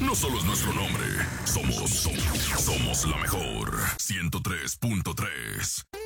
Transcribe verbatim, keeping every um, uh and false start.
no solo es nuestro nombre, somos, somos, somos la mejor. ciento tres punto tres.